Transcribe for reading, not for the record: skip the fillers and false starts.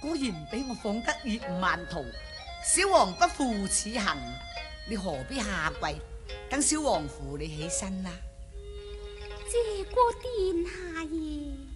果然比我放得越漫途。小王不負此行，你何必下跪？等小王扶你起身啦。 謝過殿下爺。